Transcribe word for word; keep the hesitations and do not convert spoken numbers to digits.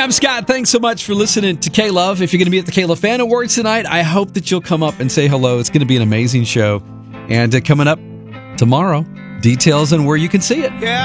I'm Scott. Thanks so much for listening to K-Love. If you're going to be at the K-Love Fan Awards tonight, I hope that you'll come up and say hello. It's going to be an amazing show. And uh, coming up tomorrow, details on where you can see it. Yeah.